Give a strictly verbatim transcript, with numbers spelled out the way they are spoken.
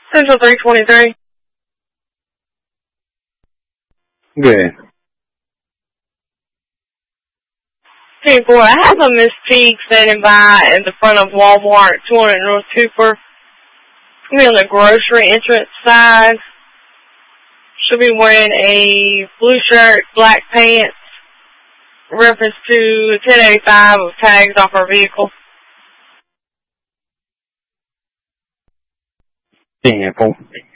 Central three twenty-three. Good. Hey, boy, I have a Miss Teague standing by in the front of Walmart, two hundred North Cooper. It's going to be on the grocery entrance side. She'll be wearing a blue shirt, black pants, reference to ten eighty-five of tags off her vehicle. Vehicle.